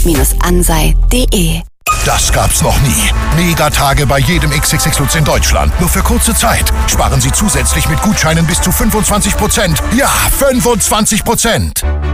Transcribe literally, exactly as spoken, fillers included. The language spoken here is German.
ansei punkt de. Das gab's noch nie. Megatage bei jedem X X X Lutz in Deutschland. Nur für kurze Zeit. Sparen Sie zusätzlich mit Gutscheinen bis zu fünfundzwanzig Prozent. Ja, fünfundzwanzig Prozent.